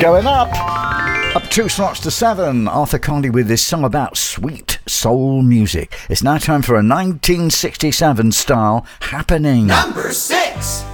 Going up 2 slots to 7. Arthur Condy with this song about sweet soul music. It's now time for a 1967 style happening. Number 6.